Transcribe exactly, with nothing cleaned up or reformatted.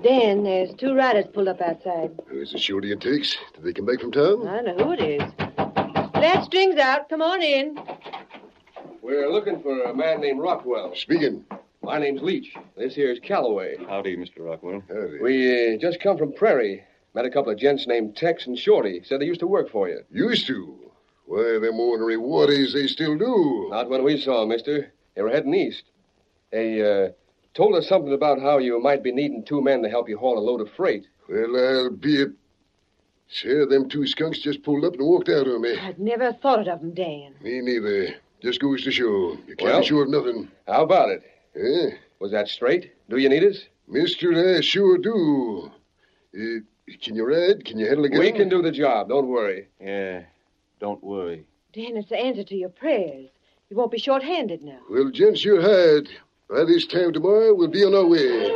Dan, there's two riders pulled up outside. Who's the Shorty and Tex? Did they come back from town? I don't know who it is. Let strings out. Come on in. We're looking for a man named Rockwell. Speaking. My name's Leach. This here's Calloway. Howdy, Mister Rockwell. Howdy. We uh, just come from Prairie. Met a couple of gents named Tex and Shorty. Said they used to work for you. Used to? Why, them ornery waddies, they still do. Not when we saw 'em, mister. They were heading east. They uh, told us something about how you might be needing two men to help you haul a load of freight. Well, I'll be it. Sure, them two skunks just pulled up and walked out on me. I'd never thought of them, Dan. Me neither. Just goes to show. You can't Well, be sure of nothing. How about it? Eh? Was that straight? Do you need us? Mister, I sure do. Uh, can you ride? Can you handle a gun? We can do the job. Don't worry. Yeah, don't worry. Dan, it's the answer to your prayers. You won't be short-handed now. Well, gents, you're hired. By this time tomorrow, we'll be on our way.